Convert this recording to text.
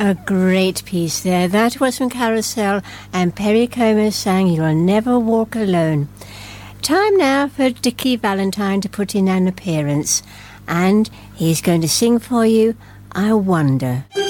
A great piece there. That was from Carousel, and Perry Como sang You'll Never Walk Alone. Time now for Dickie Valentine to put in an appearance, and he's going to sing for you I Wonder.